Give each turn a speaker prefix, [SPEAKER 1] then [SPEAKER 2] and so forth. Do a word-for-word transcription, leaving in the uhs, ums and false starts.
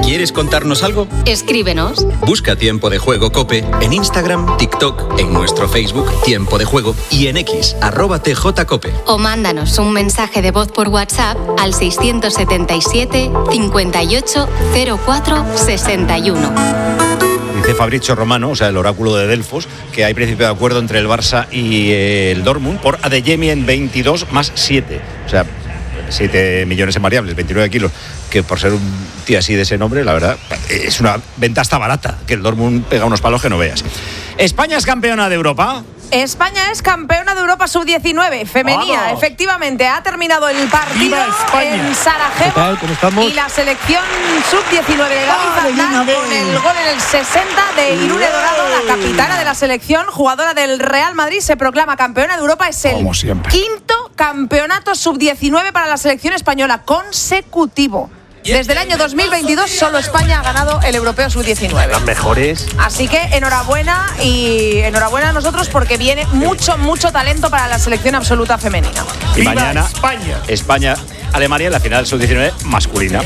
[SPEAKER 1] ¿Quieres contarnos algo?
[SPEAKER 2] Escríbenos.
[SPEAKER 1] Busca Tiempo de Juego COPE en Instagram, TikTok, en nuestro Facebook Tiempo de Juego y en X, arroba tjcope.
[SPEAKER 2] O mándanos un mensaje de voz por WhatsApp al seiscientos setenta y siete, cincuenta y ocho, cero cuatro, sesenta y uno.
[SPEAKER 3] Dice Fabrizio Romano, o sea, el oráculo de Delfos, que hay principio de acuerdo entre el Barça y el Dortmund por Adeyemi en veintidós más siete. O sea, siete millones en variables, veintinueve kilos, que por ser un tío así de ese nombre, la verdad, es una venta hasta barata, que el Dortmund pega unos palos que no veas. España es campeona de Europa.
[SPEAKER 4] España es campeona de Europa sub diecinueve, femenina.
[SPEAKER 3] ¡Vamos!
[SPEAKER 4] Efectivamente, ha terminado el partido
[SPEAKER 5] ¡Viva España!
[SPEAKER 4] en Sarajevo.
[SPEAKER 5] ¿Qué tal? ¿Cómo estamos?
[SPEAKER 4] Y la selección sub diecinueve de Gaby
[SPEAKER 5] ¡Ah,
[SPEAKER 4] Zarnal
[SPEAKER 5] Medina,
[SPEAKER 4] con
[SPEAKER 5] ven!
[SPEAKER 4] el gol en el sesenta de Irune Dorado, la capitana de la selección, jugadora del Real Madrid, se proclama campeona de Europa. Es el
[SPEAKER 5] Como siempre.
[SPEAKER 4] quinto campeonato sub diecinueve para la selección española consecutivo. Desde el año dos mil veintidós solo España ha ganado el europeo sub diecinueve.
[SPEAKER 3] Las mejores.
[SPEAKER 4] Así que enhorabuena y enhorabuena a nosotros porque viene mucho, mucho talento para la selección absoluta femenina.
[SPEAKER 3] Y
[SPEAKER 5] ¡Viva
[SPEAKER 3] mañana
[SPEAKER 5] España!
[SPEAKER 3] España, Alemania en la final sub diecinueve masculina.